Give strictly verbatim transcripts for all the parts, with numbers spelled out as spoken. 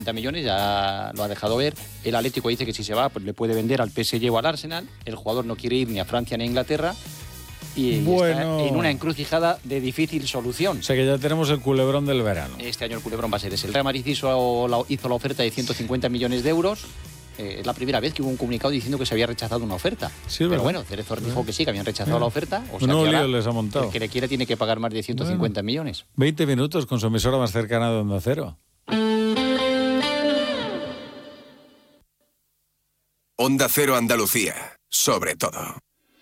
millones, ya lo ha dejado ver. El Atlético dice que si se va, pues le puede vender al P S G o al Arsenal. El jugador no quiere ir ni a Francia ni a Inglaterra. Y bueno, está en una encrucijada de difícil solución. O sea que ya tenemos el culebrón del verano. Este año el culebrón va a ser ese. El Real Madrid hizo la, hizo la oferta de ciento cincuenta millones de euros. Eh, es la primera vez que hubo un comunicado diciendo que se había rechazado una oferta. Sí, pero ¿verdad? bueno, Cerezo dijo que sí, que habían rechazado la oferta. O sea, un que lío ahora les ha montado. El que le quiere tiene que pagar más de ciento cincuenta bueno, millones. veinte minutos con su emisora más cercana de Onda Cero. Onda Cero Andalucía, sobre todo.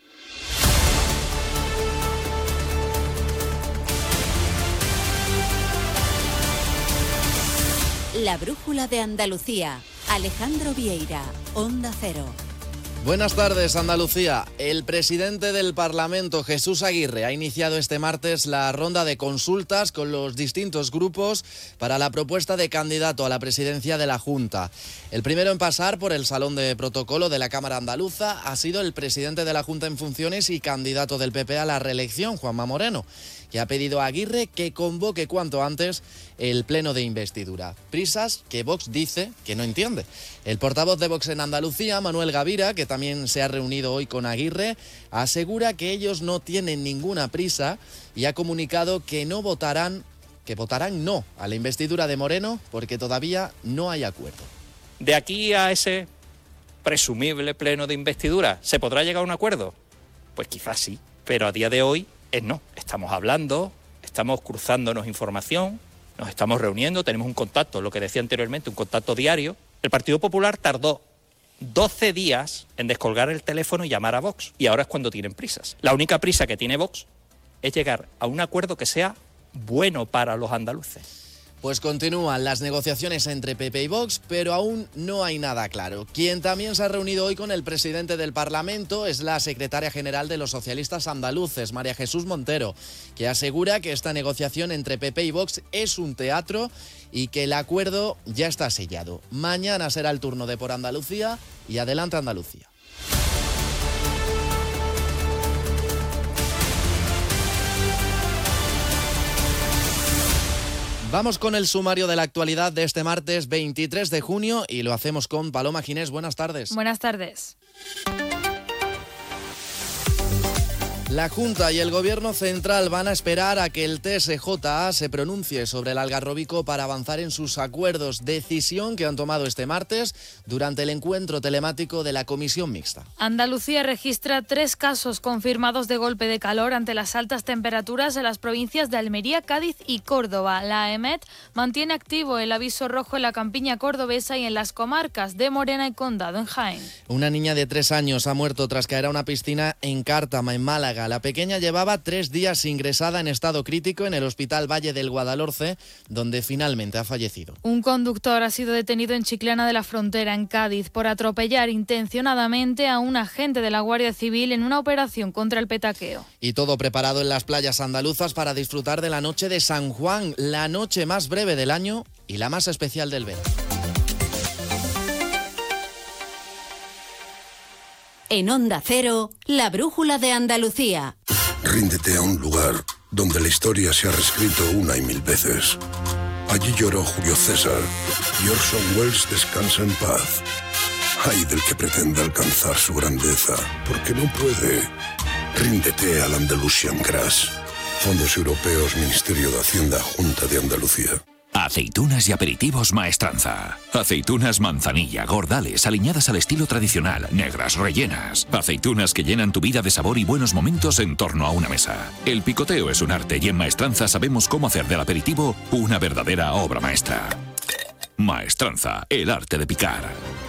La brújula de Andalucía. Alejandro Vieira, Onda Cero. Buenas tardes, Andalucía. El presidente del Parlamento, Jesús Aguirre, ha iniciado este martes la ronda de consultas con los distintos grupos para la propuesta de candidato a la presidencia de la Junta. El primero en pasar por el Salón de Protocolo de la Cámara Andaluza ha sido el presidente de la Junta en funciones y candidato del P P a la reelección, Juanma Moreno, que ha pedido a Aguirre que convoque cuanto antes el pleno de investidura. Prisas que Vox dice que no entiende. El portavoz de Vox en Andalucía, Manuel Gavira, que también se ha reunido hoy con Aguirre, asegura que ellos no tienen ninguna prisa y ha comunicado que no votarán, que votarán no a la investidura de Moreno porque todavía no hay acuerdo. De aquí a ese presumible pleno de investidura, ¿se podrá llegar a un acuerdo? Pues quizás sí, pero a día de hoy es no. Estamos hablando, estamos cruzándonos información, nos estamos reuniendo, tenemos un contacto, lo que decía anteriormente, un contacto diario. El Partido Popular tardó doce días en descolgar el teléfono y llamar a Vox, y ahora es cuando tienen prisas. La única prisa que tiene Vox es llegar a un acuerdo que sea bueno para los andaluces. Pues continúan las negociaciones entre P P y Vox, pero aún no hay nada claro. Quien también se ha reunido hoy con el presidente del Parlamento es la secretaria general de los socialistas andaluces, María Jesús Montero, que asegura que esta negociación entre P P y Vox es un teatro y que el acuerdo ya está sellado. Mañana será el turno de Por Andalucía y adelante Andalucía. Vamos con el sumario de la actualidad de este martes veintitrés de junio y lo hacemos con Paloma Ginés. Buenas tardes. Buenas tardes. La Junta y el Gobierno Central van a esperar a que el T S J A se pronuncie sobre el Algarrobico para avanzar en sus acuerdos, decisión que han tomado este martes durante el encuentro telemático de la Comisión Mixta. Andalucía registra tres casos confirmados de golpe de calor ante las altas temperaturas en las provincias de Almería, Cádiz y Córdoba. La EMET mantiene activo el aviso rojo en la campiña cordobesa y en las comarcas de Morena y Condado, en Jaén. Una niña de tres años ha muerto tras caer a una piscina en Cártama, en Málaga. La pequeña llevaba tres días ingresada en estado crítico en el Hospital Valle del Guadalhorce, donde finalmente ha fallecido. Un conductor ha sido detenido en Chiclana de la Frontera, en Cádiz, por atropellar intencionadamente a un agente de la Guardia Civil en una operación contra el petaqueo. Y todo preparado en las playas andaluzas para disfrutar de la noche de San Juan, la noche más breve del año y la más especial del verano. En Onda Cero, la brújula de Andalucía. Ríndete a un lugar donde la historia se ha reescrito una y mil veces. Allí lloró Julio César y Orson Welles descansa en paz. Ay del que pretenda alcanzar su grandeza, porque no puede. Ríndete al Andalusian Grass. Fondos Europeos, Ministerio de Hacienda, Junta de Andalucía. Aceitunas y aperitivos Maestranza. Aceitunas manzanilla, gordales, aliñadas al estilo tradicional, negras, rellenas. Aceitunas que llenan tu vida de sabor y buenos momentos en torno a una mesa. El picoteo es un arte y en Maestranza sabemos cómo hacer del aperitivo una verdadera obra maestra. Maestranza, el arte de picar.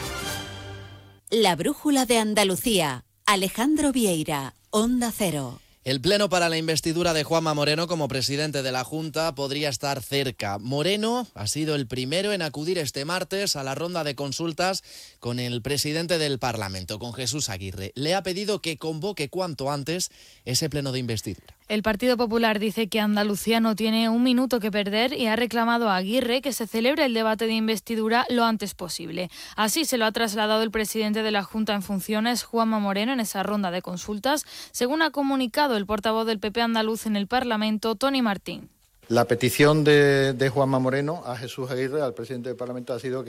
La brújula de Andalucía. Alejandro Vieira, Onda Cero. El pleno para la investidura de Juanma Moreno como presidente de la Junta podría estar cerca. Moreno ha sido el primero en acudir este martes a la ronda de consultas con el presidente del Parlamento, con Jesús Aguirre. Le ha pedido que convoque cuanto antes ese pleno de investidura. El Partido Popular dice que Andalucía no tiene un minuto que perder y ha reclamado a Aguirre que se celebre el debate de investidura lo antes posible. Así se lo ha trasladado el presidente de la Junta en funciones, Juanma Moreno, en esa ronda de consultas, según ha comunicado el portavoz del P P andaluz en el Parlamento, Tony Martín. La petición de, de Juanma Moreno a Jesús Aguirre, al presidente del Parlamento, ha sido que